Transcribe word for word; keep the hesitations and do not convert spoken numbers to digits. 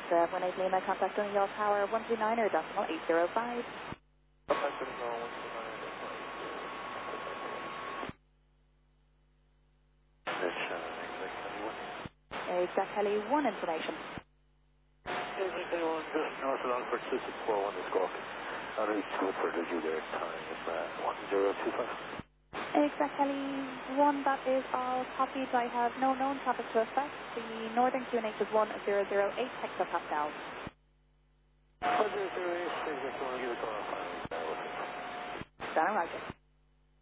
seven eight Lima, contact on your tower one two nine or decimal eight zero five. Contact on your one two nine or decimal eight zero five. Exact Heli one information. Exact Heli one, just north of Longford two six four one to Squawk. I'll reach Woodford as you there, time is uh, one zero two five. Exact Heli one, that is all copied. I have no known traffic to effect. The northern Q N H is one zero zero eight hectopascal. one zero zero eight, exact one, give a call. Stand on, Roger.